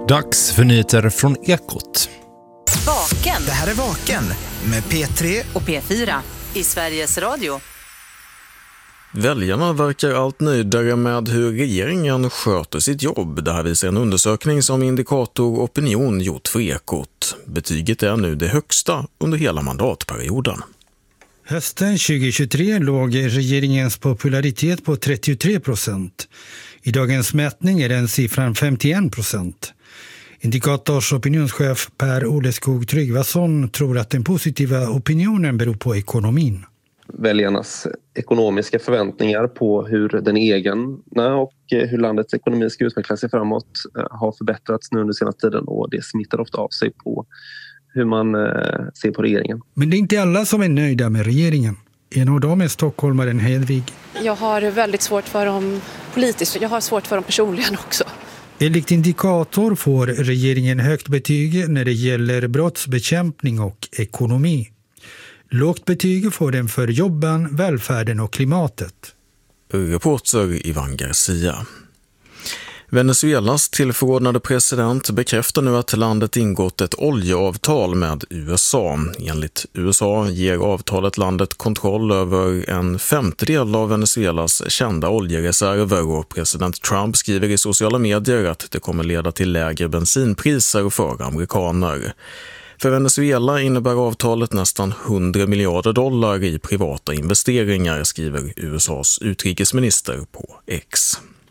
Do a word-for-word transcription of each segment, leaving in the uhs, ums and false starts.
Dags för nyheter från Ekot. Vaken. Det här är Vaken med P tre och P fyra i Sveriges Radio. Väljarna verkar allt nöjdare med hur regeringen sköter sitt jobb. Det här visar en undersökning som Indikator Opinion gjort för Ekot. Betyget är nu det högsta under hela mandatperioden. Hösten tjugohundratjugotre låg regeringens popularitet på trettiotre procent. I dagens mätning är den siffran femtioen procent. Indikators opinionschef Per Oleskog Tryggvason tror att den positiva opinionen beror på ekonomin. Väljarnas ekonomiska förväntningar på hur den egna och hur landets ekonomi ska utveckla sig framåt har förbättrats nu under senaste tiden, och det smittar ofta av sig på hur man ser på regeringen. Men det är inte alla som är nöjda med regeringen. En av dem är stockholmaren Hedvig. Jag har väldigt svårt för dem politiskt, jag har svårt för dem personligen också. Enligt Indikator får regeringen högt betyg när det gäller brottsbekämpning och ekonomi. Lågt betyg får den för jobben, välfärden och klimatet. Reporter Ivan Garcia. Venezuelas tillförordnade president bekräftar nu att landet ingått ett oljeavtal med U S A. Enligt U S A ger avtalet landet kontroll över en femtedel av Venezuelas kända oljereserver, och president Trump skriver i sociala medier att det kommer leda till lägre bensinpriser för amerikaner. För Venezuela innebär avtalet nästan hundra miljarder dollar i privata investeringar, skriver U S A:s utrikesminister på X.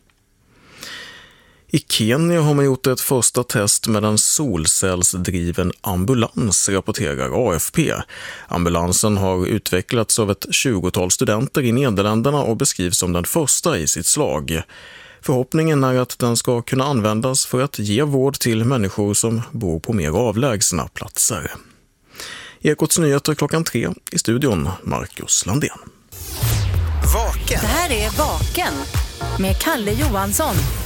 I Kenya har man gjort ett första test med en solcellsdriven ambulans, rapporterar A F P. Ambulansen har utvecklats av ett tjugotal studenter i Nederländerna och beskrivs som den första i sitt slag. Förhoppningen är att den ska kunna användas för att ge vård till människor som bor på mer avlägsna platser. Ekots nyheter klockan tre, i studion Marcus Landén. Vaken. Det här är Vaken med Kalle Johansson.